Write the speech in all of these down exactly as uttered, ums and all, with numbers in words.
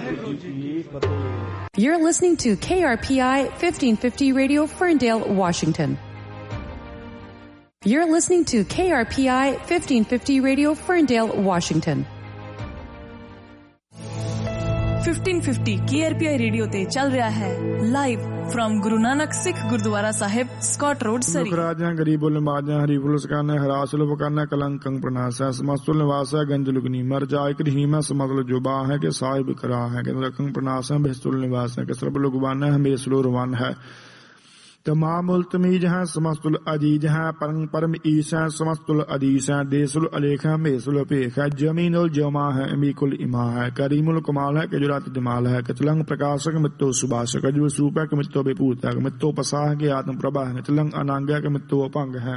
You're listening to K R P I fifteen fifty Radio, Ferndale, Washington. You're listening to K R P I fifteen fifty Radio, Ferndale, Washington. fifteen fifty K R P I radio ते चल रहा है live from Guru Nanak Sikh gurdwara Sahib, Scott road, सरी। राजा गरीबुल नवाजा हरीफुल सकाना हरासुल वकाना कलंकं प्रणासा समस्तुल निवासा गंजलुगनी मर जाय करहीमा समतल जुबा है के साहिब करा है के रकं प्रणासा बेस्तुल निवास है के सर्ब लुगवाना है बेसुल रवान है तमाम उल्तमीज है समस्तुल अजीज है परम परम ईसा समस्तुल अदीस है देसुल अलेख है मेसुल पेख है जमीनुल जमा है अमीकुल इमा है करीमुल कमाल है केजुरात जमाल है कचलंग प्रकाशक मित्तो सुभाषक जो सूप है मित्तो बेपूत है मित्तो पसाह के आत्म प्रभा है चलंग अनांग है मित्तो अपंग है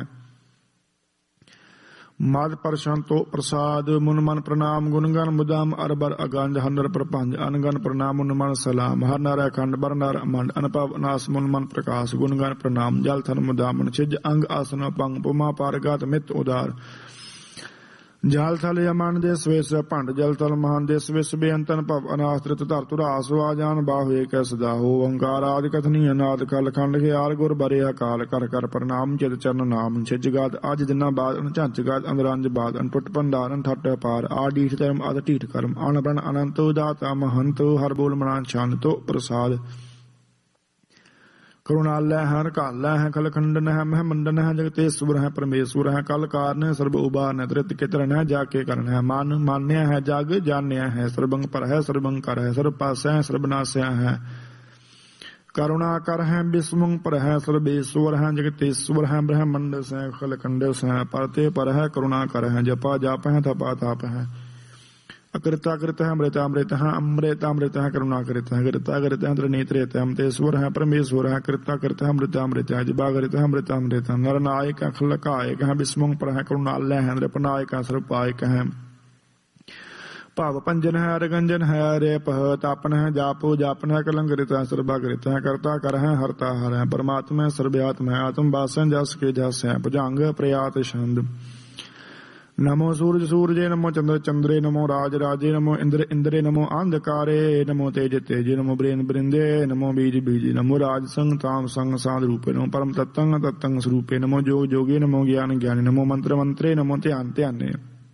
मद परशंतो प्रसाद मुन मन प्रणाम गुणगन मुदाम अरबर अगंज हनर प्रपंज अनगन प्रणाम मुन मन सलाम हर नर अखंड बर नर अमंड अनपव नास मुन मन प्रकाश गुणगन प्रणाम जल थन मुदामन छिज अंग आसन पंग पुमा पारगत मित उदार जल थल यमन दे स्वेस भंड जल थल महान दे स्वेस बेअंतन भव अनास्त्रित धरतु रास आजान बाहु एक सदा हो ओंकार आदि कथनी अनाद कल खंड के आर गुर बरे अकाल कर कर प्रणाम चित चरण नाम छिजगाद आज दिना बाद अनझंच गाद अंदरंज बाद अनटुट भंडारन ठट पार आडीठ धर्म आद टीठ कर्म अनबन अनंत दाता महंत हर बोल मना शांतो प्रसाद करुणालय है काला है खल खंडन है मह मंडन है जगतेश्वर है परमेश्वर है कल कारण है सर्व उबार है धृत कितरन है जाके करण है मान मान्य है जग जान्य है सर्वंग पर है सर्वंग कर है सर्व पास है सर्वनाश है करुणा कर है विस्मुंग पर है सर्वेश्वर है जगतेश्वर है ब्रह्मंड से खल खंड से परते पर है करुणा कर है जपा जाप है तपा ताप है अकृता कृत है अमृता अमृत है अमृता अमृत है करुणा कृत है कृता कृत है त्रिनेत्र है अमृतेश्वर है परमेश्वर है कृता कृत है अमृता अमृत है जबा कृत है अमृता अमृत है नरनायक है खलकायक है विस्मुंग पर है करुणालय है नृपनायक है सर्वपायक है भाव पंजन है अरगंजन है अरे पह तापन है जापो जापन है कलंकृत है सर्वाकृत है कर्ता कर है हरता हर है परमात्मा है सर्वव्यात्म है आत्म वासन जस के जस है भुजंग प्रयात छंद नमो सूरज सूर्य नमो चंद्र चंद्रे नमो राज राजे नमो इंद्र इंद्रे नमो अंधकारे नमो तेज तेज नमो ब्रेन बृंदे नमो बीज बीज नमो राज संग ताम संग साध रूपे नमो परम तत्तंग तत्तंग स्वरूपे नमो जोग जोगे नमो ज्ञान ज्ञानी नमो मंत्र मंत्रे नमो ध्यान ध्याने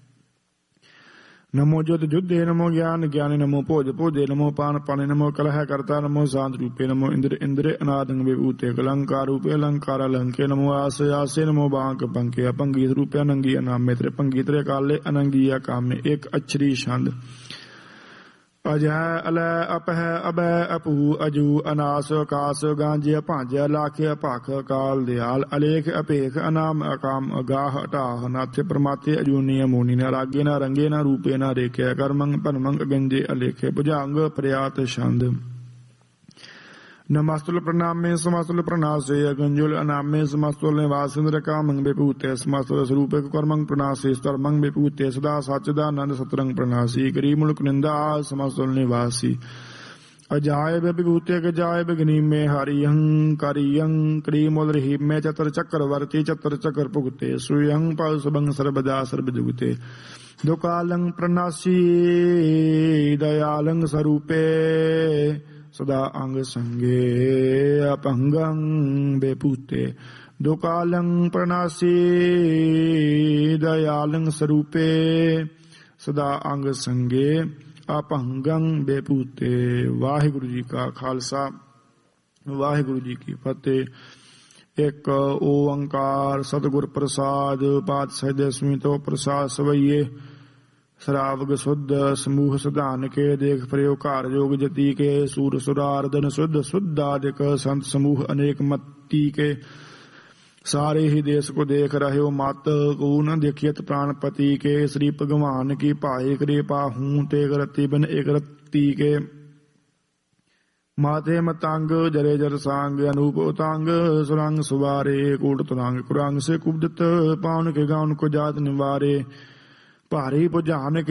नमो युद्ध युद्धे नमो ज्ञान ज्ञानी नमो भोज भोजे नमो पान पाने नमो कलह कर्ता नमो शांत रूपे नमो इंद्र इंद्र अनादंग विभूते अलंकार रूपे अलंकार अलंके नमो आस आसे नमो बांक पंके अपंगी रूपे अनंगी अनामे त्रिपंगी त्रे काले अनंगी कामे एक अक्षरी छंद अजय अलय अपह अभय अपू अजू अनास कास गांजे भांजे लाखे पाख काल दयाल अलेख अपेख अनाम अकाम अगाह अटाह नाथे परमाते अजूनी अमूनी न रागे न रंगे न रूपे न रेखे कर्मंग परमंग गंजे अलेखे भुजांग प्रयात छंद नमस्तुल प्रणामे समस्तुल प्रणासे अगंजुल अनामे समस्तुल निवास इंद्र कामंग विभूते समस्तुल स्वरूपे कर्मंग प्रणासे स्तर्मंग विभूते सदा सच्चिदानंद सतरंग प्रणासी गरीमुल निंदा समस्तुल निवासी अजाय विभूते गजाय बिगनी में हरियं करियं क्रीमुल रही में चतर चक्रवर्ती चतर चक्र पुगते सुयं पल सबंग सर्वदा सर्वजुगते दुकालंग प्रणासी दयालंग स्वरूपे सदा अंग संगे अपंगं बेपूते दुकालं प्रणासी दयालं स्वरूपे सदा अंग संगे अपंगं बेपूते। वाहिगुरु जी का खालसा वाहिगुरु जी की फतेह। एक ओंकार सतगुर प्रसाद पातशाही दसवीं तो प्रसाद सवैये श्रावग शुद्ध समूह सुधान के देख प्रयोग कार योग जति के सूर सुरार्दन शुद्ध शुद्धादिक संत समूह अनेक मत्ती के सारे ही देश को देख रहे हो मत को न देखियत प्राणपति के श्री भगवान की पाए कृपा हूं ते रति बिन एक रत्ती के माथे मतंग जरे जर सांग अनूप उतांग सुरंग सुवारे कूट तुरंग कुरंग से कुब्दत पाउन के गाउन को जात निवारे भारी भुजान